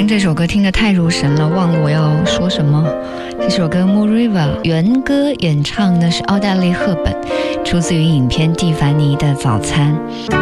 听这首歌听得太入神了，忘了我要说什么。这首歌 Moon River 原歌演唱的是奥黛丽·赫本，出自于影片《蒂凡尼的早餐》。